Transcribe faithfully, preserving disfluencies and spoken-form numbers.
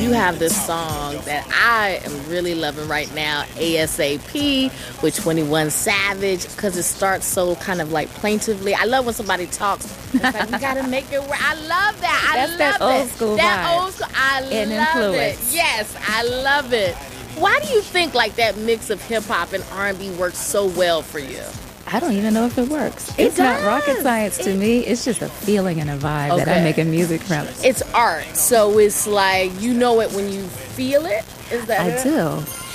you have this song that I am really loving right now, A S A P with twenty-one Savage, because it starts so kind of like plaintively. I love when somebody talks. It's like, we gotta make it work. I love that. I That's love that old it. school That vibe old school. I and love influence. it. Yes, I love it. Why do you think like that mix of hip hop and R and B works so well for you? I don't even know if it works. It It's not does. rocket science to It- me. It's just a feeling and a vibe that Okay. I'm making music from. It's art, so it's like you know it when you feel it. Is that I it? do.